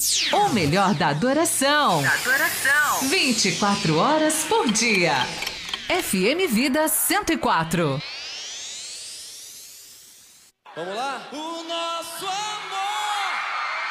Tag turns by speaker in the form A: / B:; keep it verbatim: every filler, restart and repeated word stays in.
A: O melhor da adoração.
B: Da adoração.
A: vinte e quatro horas por dia. F M Vida cento e quatro.
C: Vamos lá? O nosso